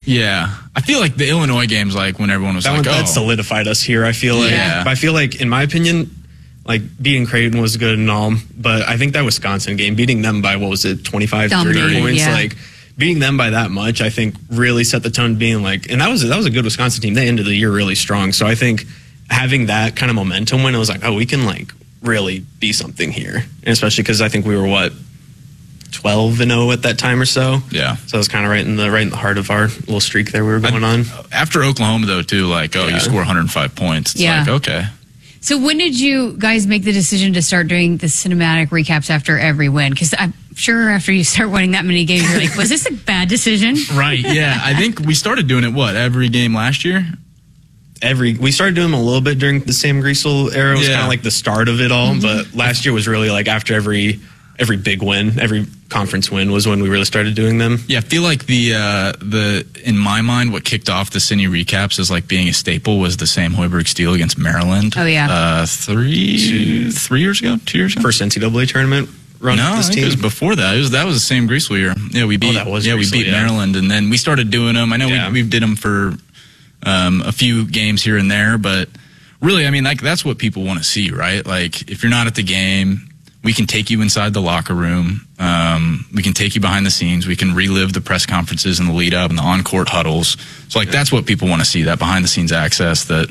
Yeah. I feel like the Illinois game's like when everyone was that solidified us here, I feel like. Yeah. But I feel like, in my opinion, like, beating Creighton was good and all, but I think that Wisconsin game, beating them by, 25, 30 points, like, beating them by that much, I think really set the tone, being like, and that was a good Wisconsin team. They ended the year really strong. So I think having that kind of momentum when it was like, oh, we can, like, really be something here. And especially because I think we were, 12-0 at that time or so. Yeah. So it was kind of right in the heart of our little streak there we were going on. After Oklahoma, though, too, like, you score 105 points. It's like, okay. So when did you guys make the decision to start doing the cinematic recaps after every win? Because I'm sure after you start winning that many games, you're like, was this a bad decision? Right, yeah. I think we started doing it, every game last year? We started doing them a little bit during the Sam Griesel era. It was kind of like the start of it all. But last year was really like after every big win, every conference win was when we really started doing them. Yeah, I feel like the in my mind, what kicked off the Cine recaps as like being a staple was the Sam Hoiberg steal against Maryland. Oh yeah, 2 years ago. First NCAA tournament run. No, this I think team. it was before that. That was the same Griesel year. Yeah, we beat. We beat Maryland, and then we started doing them. I know we did them for a few games here and there, but really, I mean, like that's what people want to see, right? Like if you're not at the game, we can take you inside the locker room. We can take you behind the scenes. We can relive the press conferences and the lead up and the on-court huddles. So, like, that's what people want to see, that behind-the-scenes access, that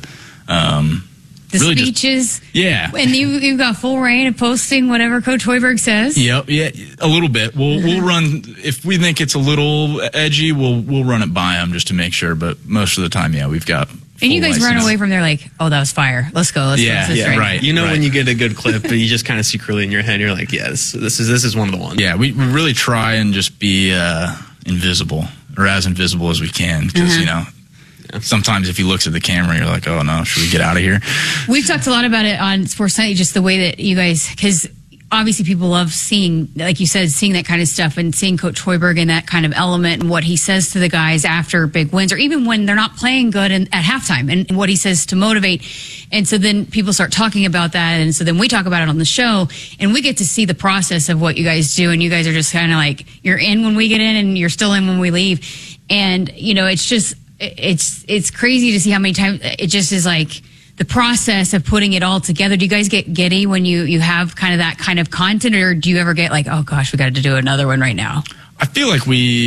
the really speeches. Yeah. And you've got full reign of posting whatever Coach Hoiberg says. Yep, yeah, a little bit. We'll run, if we think it's a little edgy, we'll run it by them just to make sure. But most of the time, we've got and you guys run away from there like, oh, that was fire. Let's go. Let's right. You know when you get a good clip, but you just kind of secretly in your head, you're like, this is one of the ones. Yeah, we really try and just be invisible or as invisible as we can because, sometimes if he looks at the camera, you're like, oh, no, should we get out of here? We've talked a lot about it on Sports Night, just the way that you guys, because obviously people love seeing, like you said, seeing that kind of stuff and seeing Coach Hoiberg in that kind of element and what he says to the guys after big wins or even when they're not playing good at halftime and what he says to motivate. And so then people start talking about that. And so then we talk about it on the show and we get to see the process of what you guys do. And you guys are just kind of like, you're in when we get in and you're still in when we leave. And, it's just, it's crazy to see how many times it just is like, the process of putting it all together. Do you guys get giddy when you have kind of that kind of content, or do you ever get like, oh gosh, we got to do another one right now? I feel like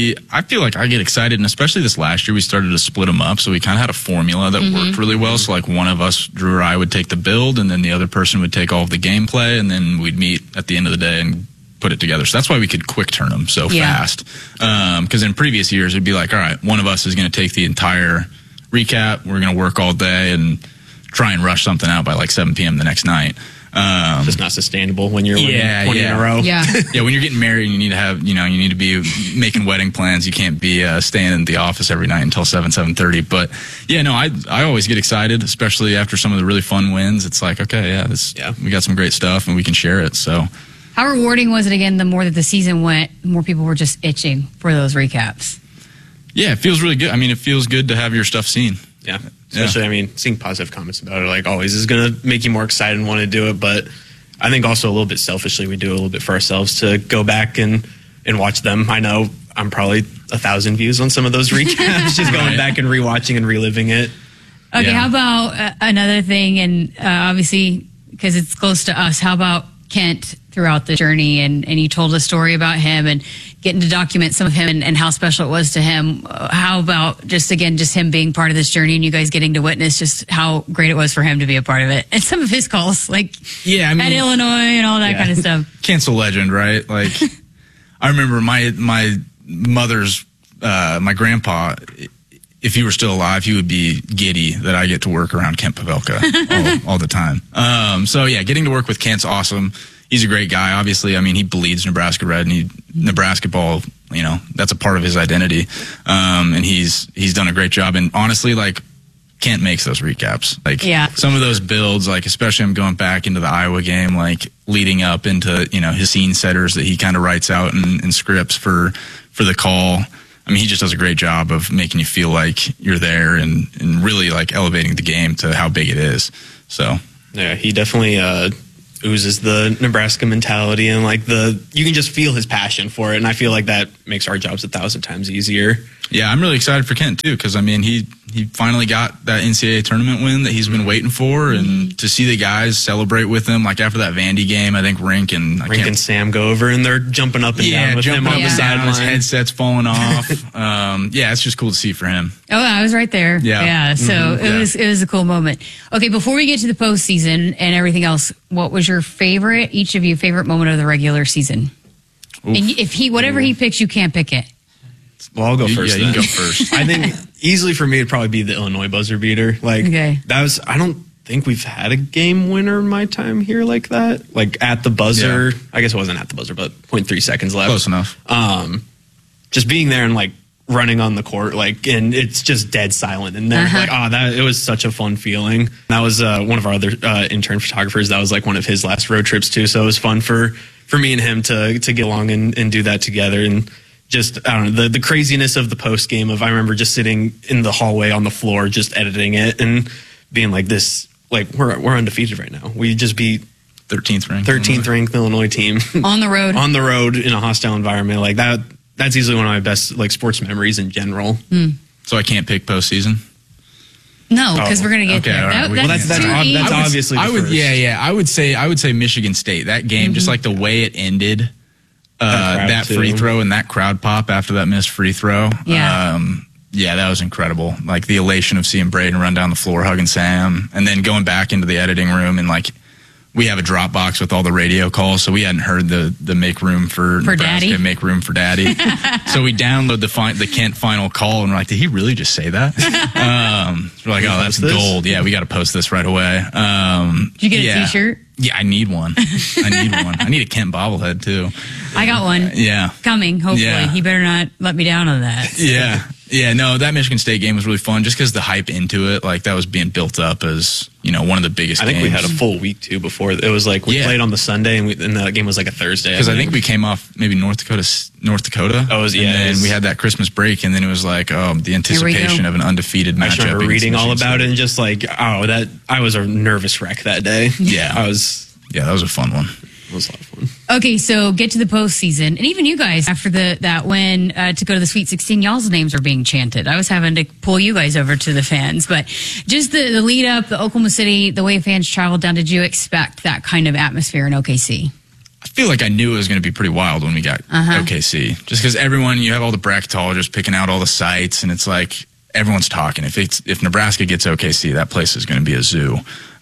I get excited, and especially this last year, we started to split them up. So we kind of had a formula that worked really well. So like one of us, Drew or I, would take the build, and then the other person would take all of the gameplay, and then we'd meet at the end of the day and put it together. So that's why we could quick turn them so fast. Because in previous years, it'd be like, all right, one of us is going to take the entire recap. We're going to work all day and try and rush something out by like 7 p.m. the next night. Just not sustainable when you're winning 20 in a row. Yeah. Yeah, when you're getting married, you need to have, you need to be making wedding plans. You can't be staying in the office every night until 7:30. But yeah, no, I always get excited, especially after some of the really fun wins. It's like, okay, we got some great stuff and we can share it. So, how rewarding was it again? The more that the season went, the more people were just itching for those recaps. Yeah, it feels really good. I mean, it feels good to have your stuff seen. Yeah. Especially, I mean, seeing positive comments about it, like always, is going to make you more excited and want to do it. But I think also a little bit selfishly, we do a little bit for ourselves to go back and watch them. I know I'm probably 1,000 views on some of those recaps, just going back and rewatching and reliving it. Okay, how about another thing? And obviously, because it's close to us, how about Kent throughout the journey? And you told a story about him and getting to document some of him and how special it was to him. How about just him being part of this journey and you guys getting to witness just how great it was for him to be a part of it and some of his calls, like at Illinois and all that kind of stuff. Kent's a legend, right? Like I remember my mother's, my grandpa, if he were still alive, he would be giddy that I get to work around Kent Pavelka all the time. So yeah, getting to work with Kent's awesome. He's a great guy. Obviously, I mean, he bleeds Nebraska red, and Nebraska ball, that's a part of his identity. And he's done a great job. And honestly, like, Kent makes those recaps. Like, some of those builds, like, especially I'm going back into the Iowa game, like, leading up into, his scene setters that he kind of writes out in scripts for the call. I mean, he just does a great job of making you feel like you're there and really, like, elevating the game to how big it is. So, yeah, he definitely oozes the Nebraska mentality and like you can just feel his passion for it, and I feel like that makes our jobs 1,000 times easier. Yeah, I'm really excited for Kent too, because I mean he finally got that NCAA tournament win that he's been waiting for, and to see the guys celebrate with him, like after that Vandy game, I think Rink and Sam go over and they're jumping up and down with him on the sideline. His headset's falling off. Yeah, it's just cool to see for him. Oh, I was right there. Yeah. So it was a cool moment. Okay, before we get to the postseason and everything else, what was your each of you favorite moment of the regular season? And if whatever he picks, you can't pick it. Well, I'll go first. Yeah, you can go first. I think easily for me, it'd probably be the Illinois buzzer beater. Like that was. I don't think we've had a game winner in my time here like that. Like at the buzzer. Yeah. I guess it wasn't at the buzzer, but 0.3 seconds left. Close enough. Just being there and like running on the court, like, and it's just dead silent in there. Like, it was such a fun feeling. That was one of our other intern photographers. That was like one of his last road trips too. So it was fun for me and him to get along and do that together. And just, I don't know, the craziness of the post game I remember just sitting in the hallway on the floor, just editing it and being like this, like we're undefeated right now. We just beat 13th ranked Illinois team on the road in a hostile environment like that. That's easily one of my best like sports memories in general. So I can't pick postseason. No, because we're gonna get there. Right. That's obviously. I would say Michigan State. That game, just like the way it ended. That free throw and that crowd pop after that missed free throw. Yeah. That was incredible. Like the elation of seeing Braden run down the floor hugging Sam, and then going back into the editing room, and like we have a Dropbox with all the radio calls, so we hadn't heard the make room for Nebraska, Daddy. Make room for Daddy. So we download the Kent final call, and we're like, did he really just say that? We're like, oh, that's gold. Yeah, we got to post this right away. Did you get a T-shirt? Yeah, I need one. I need a Kent bobblehead too. I got one. Yeah. Coming, hopefully. Yeah. He better not let me down on that. So. Yeah. Yeah, no, that Michigan State game was really fun just because the hype into it, like that was being built up as, one of the biggest games. I think we had a full week too before. It was like we played on the Sunday and the game was like a Thursday. Because I think we came off maybe North Dakota. Oh, it was, yeah. And then we had that Christmas break, and then it was like, the anticipation of an undefeated matchup. I remember reading all about it and just like, I was a nervous wreck that day. Yeah. that was a fun one. It was a lot of fun. Okay, so get to the postseason, and even you guys after that win to go to the Sweet 16, y'all's names are being chanted. I was having to pull you guys over to the fans, but just the lead up, the Oklahoma City, the way fans traveled down. Did you expect that kind of atmosphere in OKC? I feel like I knew it was going to be pretty wild when we got OKC, just because you have all the bracketologists picking out all the sites, and it's like everyone's talking. If Nebraska gets OKC, that place is going to be a zoo.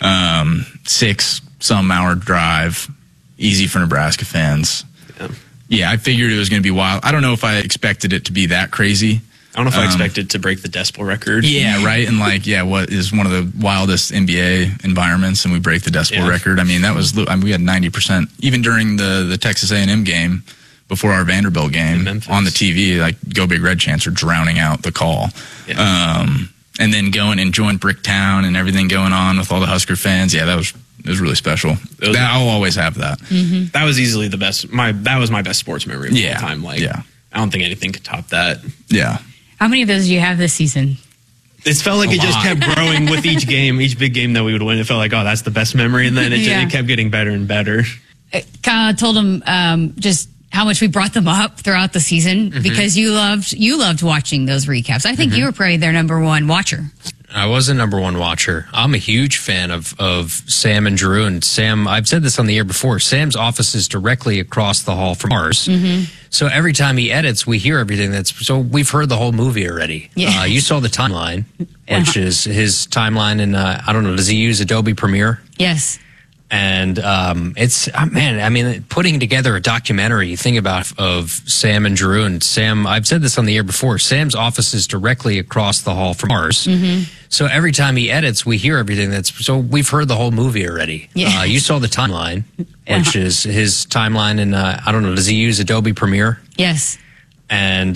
6-some-hour drive. Easy for Nebraska fans. Yeah, I figured it was going to be wild. I don't know if I expected it to be that crazy. I don't know if I expected to break the decibel record. Yeah, right. And what is one of the wildest NBA environments, and we break the decibel record. I mean, we had 90%. Even during the Texas A&M game, before our Vanderbilt game, on the TV, like Go Big Red chants are drowning out the call. Yeah. And then going and join Bricktown and everything going on with all the Husker fans. Yeah, it was really special. I'll always have that. Mm-hmm. That was easily the best. That was my best sports memory of all time. I don't think anything could top that. Yeah. How many of those do you have this season? It felt like it just kept growing with each game, each big game that we would win. It felt like, that's the best memory, and then it kept getting better and better. Kyle told him just how much we brought them up throughout the season because you loved watching those recaps. I think you were probably their number one watcher. I was a number one watcher. I'm a huge fan of Sam and Drew. And Sam, I've said this on the air before, Sam's office is directly across the hall from ours. So every time he edits, we hear everything so we've heard the whole movie already. Yeah. You saw the timeline, which is his timeline. And I don't know, does he use Adobe Premiere? Yes. And putting together a documentary, you think about of Sam and Drew. And Sam, I've said this on the air before, Sam's office is directly across the hall from ours. So every time he edits, we hear everything so we've heard the whole movie already. Yeah. You saw the timeline, which is his timeline. And I don't know, does he use Adobe Premiere? Yes. And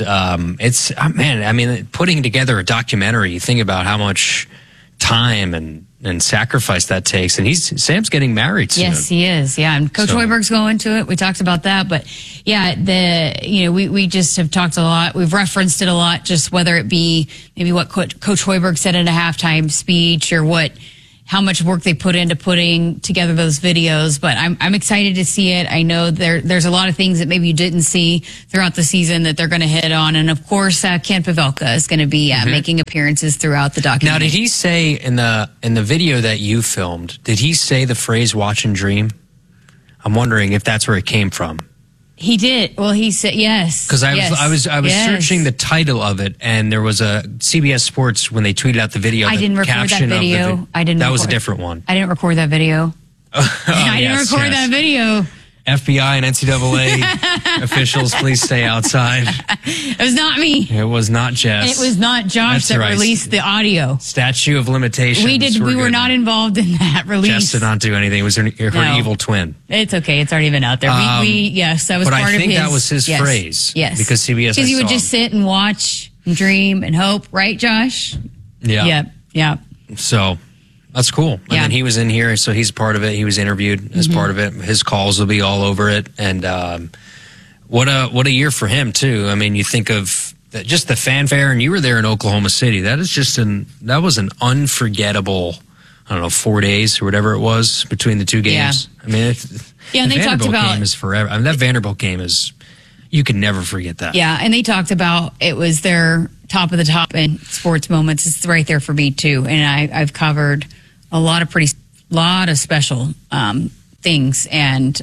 putting together a documentary, you think about how much time and sacrifice that takes, and Sam's getting married soon. Yes, he is. Yeah, and Coach Hoiberg's going to it. We talked about that, but yeah, we just have talked a lot. We've referenced it a lot, just whether it be maybe what Coach Hoiberg said in a halftime speech or what how much work they put into putting together those videos, but I'm excited to see it. I know there's a lot of things that maybe you didn't see throughout the season that they're going to hit on. And of course, Kent Pavelka is going to be making appearances throughout the documentary. Now, did he say in the video that you filmed, did he say the phrase watch and dream? I'm wondering if that's where it came from. He did. Well, he said yes. Because I was searching the title of it, and there was a CBS Sports when they tweeted out the video. I didn't record that video. That was a different one. I didn't record that video. I didn't record that video. FBI and NCAA officials, please stay outside. It was not me. It was not Jess. It was not Josh that released the audio. Statute of limitations. We were not involved in that release. Jess did not do anything. It was her evil twin. It's okay. It's already been out there. Yes, that was part of his. But I think that was his phrase. Yes. Because CBS. Because you would just sit and watch and dream and hope, right, Josh? Yeah. Yeah. So that's cool. And then he was in here, so he's part of it. He was interviewed as part of it. His calls will be all over it. And what a year for him too. I mean, you think of just the fanfare, and you were there in Oklahoma City. That was an unforgettable, 4 days or whatever it was between the two games. Yeah. I mean, and they talked about game is forever. I mean, that Vanderbilt game is. You can never forget that. Yeah, and they talked about it was their top of the top in sports moments. It's right there for me too. And I've covered a lot of special things, and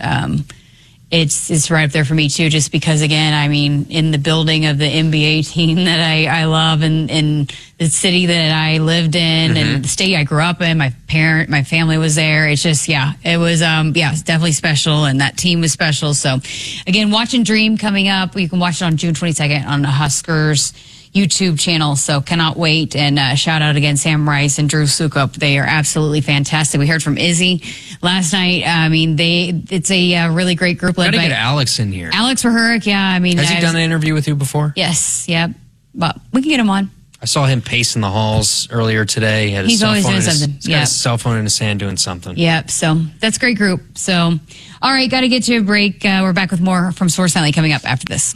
it's right up there for me too. Just because, again, I mean, in the building of the NBA team that I love, and in the city that I lived in, and the state I grew up in, my family was there. It's just, it was, it's definitely special, and that team was special. So, again, Watch and Dream coming up. You can watch it on June 22nd on the Huskers YouTube channel, so cannot wait. And shout out again, Sam Rice and Drew Sukup. They are absolutely fantastic. We heard from Izzy last night. I mean, it's a really great group led by. Gotta get Alex in here. Alex Verhurek, I mean, has he done an interview with you before? Yes, but we can get him on. I saw him pacing the halls earlier today. He's always doing something. He's got his cell phone in his hand doing something. Yep. So that's a great group. So, all right, got to get to a break. We're back with more from Source Nightly coming up after this.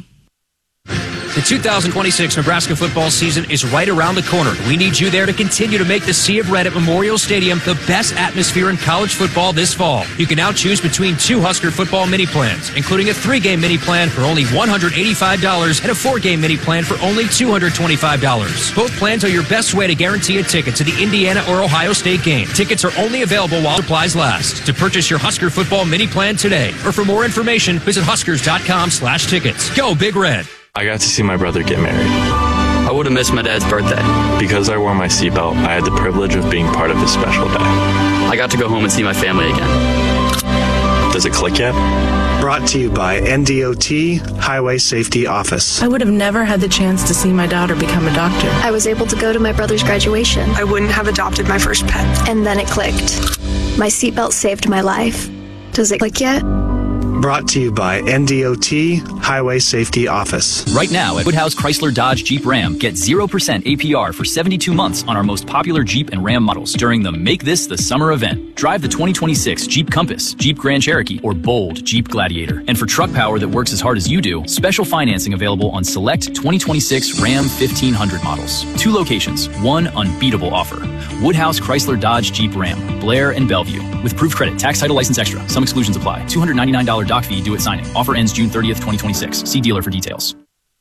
The 2026 Nebraska football season is right around the corner. We need you there to continue to make the Sea of Red at Memorial Stadium the best atmosphere in college football this fall. You can now choose between 2 Husker football mini plans, including a 3-game mini plan for only $185 and a 4-game mini plan for only $225. Both plans are your best way to guarantee a ticket to the Indiana or Ohio State game. Tickets are only available while supplies last. To purchase your Husker football mini plan today, or for more information, visit huskers.com/tickets. Go Big Red. I got to see my brother get married. I would have missed my dad's birthday. Because I wore my seatbelt, I had the privilege of being part of his special day. I got to go home and see my family again. Does it click yet? Brought to you by NDOT Highway Safety Office. I would have never had the chance to see my daughter become a doctor. I was able to go to my brother's graduation. I wouldn't have adopted my first pet. And then it clicked. My seatbelt saved my life. Does it click yet? Brought to you by NDOT Highway Safety Office. Right now at Woodhouse Chrysler Dodge Jeep Ram, get 0% APR for 72 months on our most popular Jeep and Ram models during the Make This the Summer event. Drive the 2026 Jeep Compass, Jeep Grand Cherokee, or bold Jeep Gladiator. And for truck power that works as hard as you do, special financing available on select 2026 Ram 1500 models. 2 locations, 1 unbeatable offer. Woodhouse Chrysler Dodge Jeep Ram, Blair and Bellevue. With proof credit, tax title license extra. Some exclusions apply. $299 doc fee due at signing. Offer ends June 30th, 2026. See dealer for details.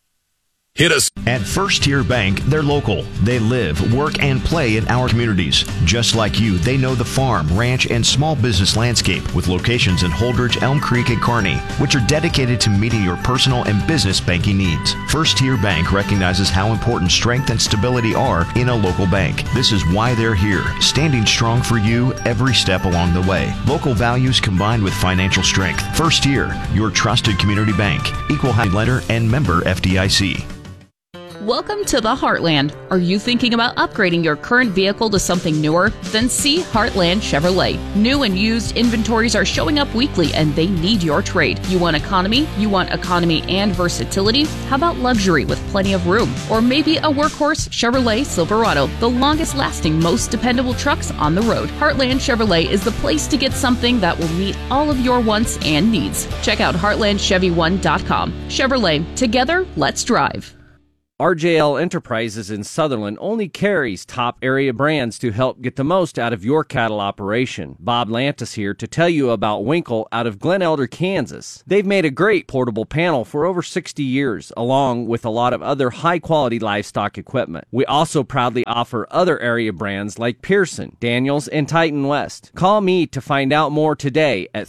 Hit us. At First Tier Bank, they're local. They live, work, and play in our communities. Just like you, they know the farm, ranch, and small business landscape with locations in Holdridge, Elm Creek, and Kearney, which are dedicated to meeting your personal and business banking needs. First Tier Bank recognizes how important strength and stability are in a local bank. This is why they're here, standing strong for you every step along the way. Local values combined with financial strength. First Tier, your trusted community bank. Equal housing lender and member FDIC. Welcome to the Heartland. Are you thinking about upgrading your current vehicle to something newer? Then see Heartland Chevrolet. New and used inventories are showing up weekly and they need your trade. You want economy? You want economy and versatility? How about luxury with plenty of room? Or maybe a workhorse Chevrolet Silverado, the longest lasting, most dependable trucks on the road. Heartland Chevrolet is the place to get something that will meet all of your wants and needs. Check out heartlandchevy1.com. Chevrolet, together, let's drive. RJL Enterprises in Sutherland only carries top area brands to help get the most out of your cattle operation. Bob Lantis here to tell you about Winkle out of Glen Elder, Kansas. They've made a great portable panel for over 60 years, along with a lot of other high-quality livestock equipment. We also proudly offer other area brands like Pearson, Daniels, and Titan West. Call me to find out more today at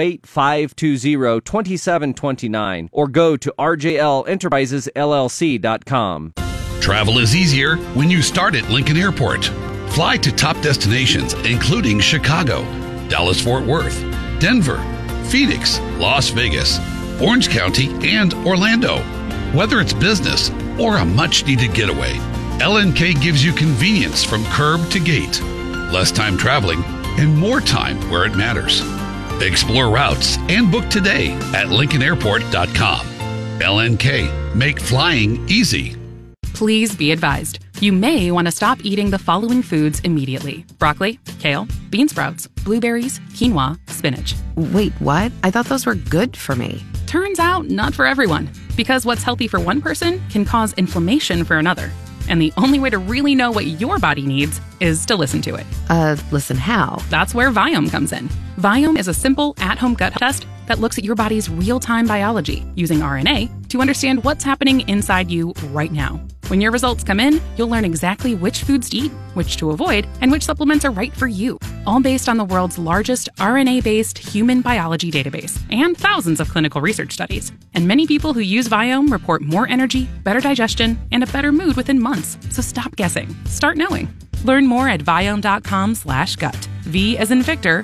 308-520-2729 or go to rjlenterprisesllc.com. Travel is easier when you start at Lincoln Airport. Fly to top destinations including Chicago, Dallas-Fort Worth, Denver, Phoenix, Las Vegas, Orange County, and Orlando. Whether it's business or a much-needed getaway, LNK gives you convenience from curb to gate, less time traveling, and more time where it matters. Explore routes and book today at LincolnAirport.com. LNK. Make flying easy. Please be advised. You may want to stop eating the following foods immediately. Broccoli, kale, bean sprouts, blueberries, quinoa, spinach. Wait, what? I thought those were good for me. Turns out, not for everyone. Because what's healthy for one person can cause inflammation for another. And the only way to really know what your body needs is to listen to it. Listen how? That's where Viome comes in. Viome is a simple, at-home gut test that looks at your body's real-time biology using RNA to understand what's happening inside you right now. When your results come in, you'll learn exactly which foods to eat, which to avoid, and which supplements are right for you. All based on the world's largest RNA-based human biology database and thousands of clinical research studies. And many people who use Viome report more energy, better digestion, and a better mood within months. So stop guessing. Start knowing. Learn more at Viome.com/gut. V as in Victor,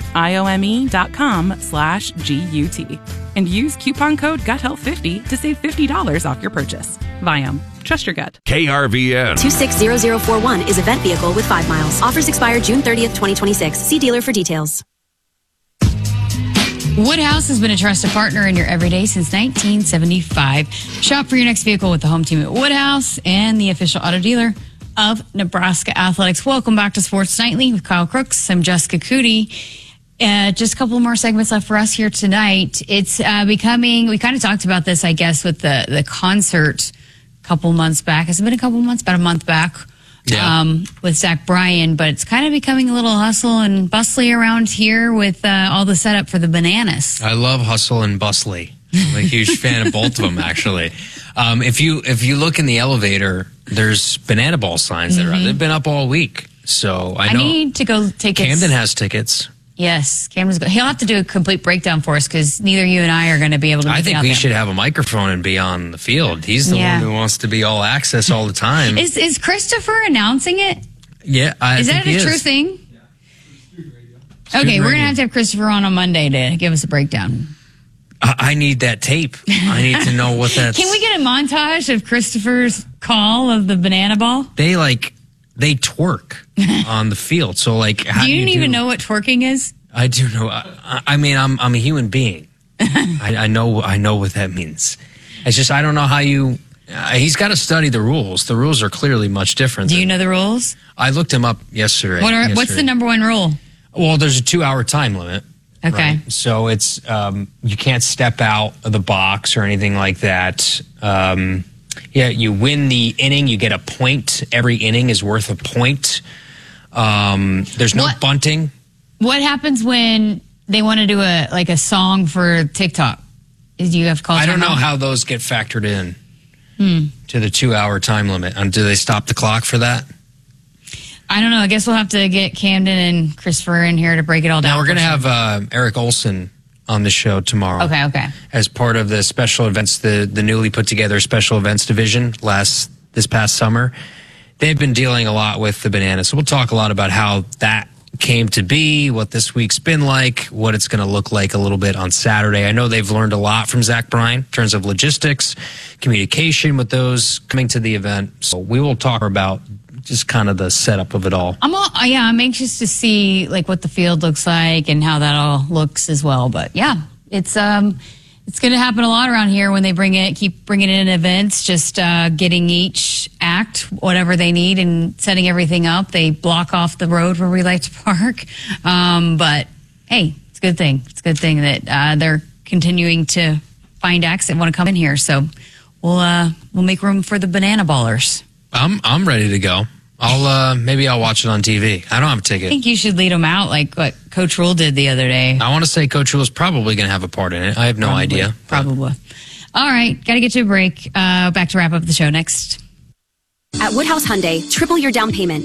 IOME.com/GUT. And use coupon code GUTHEALTH50 to save $50 off your purchase. Viome. Trust your gut. KRVN 260041 is event vehicle with 5 miles. Offers expire June 30th, 2026. See dealer for details. Woodhouse has been a trusted partner in your everyday since 1975. Shop for your next vehicle with the home team at Woodhouse and the official auto dealer of Nebraska Athletics. Welcome back to Sports Nightly with Kyle Crooks. I'm Jessica Cootie. Just a couple more segments left for us here tonight. It's becoming, we kind of talked about this, I guess, with the concert a couple months back. Has it been a couple months? About a month back. Yeah. With Zach Bryan, but it's kind of becoming a little hustle and bustly around here with all the setup for the Bananas. I love hustle and bustly. I'm a huge fan of both of them, actually. If you look in the elevator, there's banana ball signs that are out. They've been up all week. So I know. I need to go take it. Camden has tickets. Yes, Camden's good. He'll have to do a complete breakdown for us because neither you and I are going to be able to. I think we should have a microphone and be on the field. He's the one who wants to be all access all the time. Is Christopher announcing it? Yeah, is that a true thing? Yeah. Okay, we're going to have Christopher on Monday to give us a breakdown. I need that tape. I need to know what that's. Can we get a montage of Christopher's call of the banana ball? They twerk on the field. So how do you even know what twerking is? I do know. I mean, I'm a human being. I know what that means. It's just I don't know how you. He's got to study the rules. The rules are clearly much different. Do you know the rules? I looked him up yesterday. What's the number one rule? Well, there's a 2-hour time limit. Okay. Right? So it's you can't step out of the box or anything like that. Yeah, you win the inning, you get a point. Every inning is worth a point. There's no bunting. What happens when they want to do a song for TikTok? Do you have to call? I don't know how those get factored in to the 2-hour time limit. Do they stop the clock for that? I don't know. I guess we'll have to get Camden and Christopher in here to break it all down. Now, we're going to have Eric Olson on the show tomorrow. Okay. As part of the special events, the newly put together special events division this past summer. They've been dealing a lot with the Bananas. So we'll talk a lot about how that came to be, what this week's been like, what it's going to look like a little bit on Saturday. I know they've learned a lot from Zach Bryan in terms of logistics, communication with those coming to the event. So we will talk about just kind of the setup of it all. I'm anxious to see what the field looks like and how that all looks as well. But yeah, it's going to happen a lot around here when they keep bringing in events, just getting each act whatever they need and setting everything up. They block off the road where we like to park. But hey, it's a good thing. It's a good thing that they're continuing to find acts that want to come in here. So we'll make room for the banana ballers. I'm ready to go. Maybe I'll watch it on TV. I don't have a ticket. I think you should lead them out like what Coach Rule did the other day. I want to say Coach Rule is probably going to have a part in it. I have no idea. Probably. All right, got to get to a break. Back to wrap up the show next. At Woodhouse Hyundai, triple your down payment.